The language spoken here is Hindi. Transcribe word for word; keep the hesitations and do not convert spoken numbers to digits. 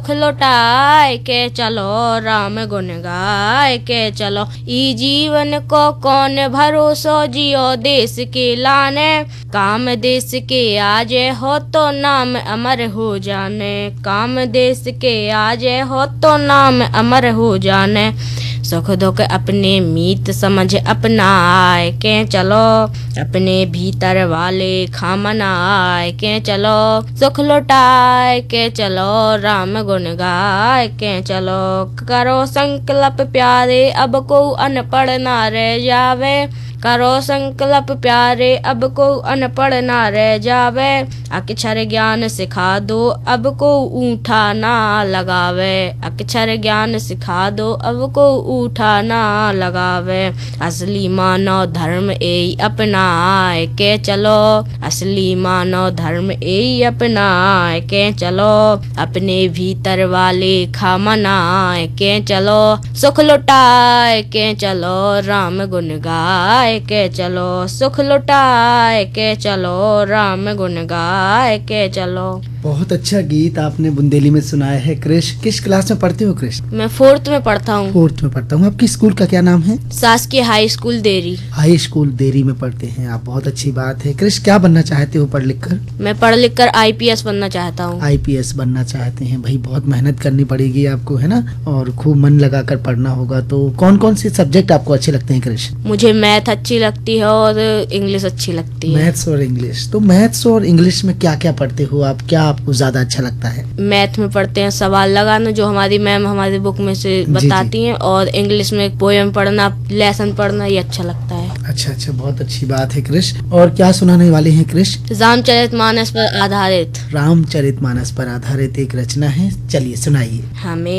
लौटाए के चलो, राम गुण गाए के चलो। ई जीवन को कौन भरोसो, जियो देश के लाने। काम देश के आजे हो तो नाम अमर हो जाने। काम देश के आजे हो तो नाम अमर हो जाने। सुख दुख अपने मीत समझ अपनाए के चलो, अपने भीतर वाले खामनाए के चलो। सुख लौटाए के चलो, राम गुण गाए के चलो। करो संकल्प प्यारे, अब को अनपढ़ ना रह जावे। करो संकल्प प्यारे, अब को अनपढ़ ना रह जावे। अक्षर ज्ञान सिखा दो, अब को ऊठा ना लगावे। अक्षर ज्ञान सिखा दो, अब को ऊठा ना लगावे। असली मानव धर्म यही अपनाए के चलो। असली मानव धर्म यही अपनाए के चलो। अपने भीतर वाले खामनाए के चलो। सुख लौटाए के चलो, राम गुण गाए के चलो। सुख लौटाए के चलो, राम गुण गाए के चलो। बहुत अच्छा गीत आपने बुंदेली में सुनाया है। कृष, किस क्लास में पढ़ते हो कृष? मैं फोर्थ में पढ़ता हूँ। फोर्थ में पढ़ता हूँ। आपकी स्कूल का क्या नाम है? शासकीय हाई स्कूल देरी। हाई स्कूल देरी में पढ़ते हैं आप, बहुत अच्छी बात है। कृष, क्या बनना चाहते हो पढ़ लिख कर? मैं पढ़ लिख कर आई पी एस बनना चाहता हूँ। आई पी एस बनना चाहते हैं। भाई बहुत मेहनत करनी पड़ेगी आपको, है ना, और खूब मन लगा कर पढ़ना होगा। तो कौन कौन से सब्जेक्ट आपको अच्छे लगते हैं कृष? मुझे मैथ अच्छी लगती है और इंग्लिश अच्छी लगती है। मैथ्स और इंग्लिश। तो मैथ्स और इंग्लिश में क्या क्या पढ़ते हो आप? क्या आपको ज्यादा अच्छा लगता है? मैथ में पढ़ते हैं सवाल लगाना, जो हमारी मैम हमारी बुक में से बताती हैं, और इंग्लिश में पोएम पढ़ना, लेसन पढ़ना, ये अच्छा लगता है। अच्छा अच्छा, बहुत अच्छी बात है कृष। और क्या सुनाने वाले हैं कृष? रामचरितमानस पर आधारित। रामचरितमानस पर आधारित एक रचना है, चलिए सुनाइए। हमें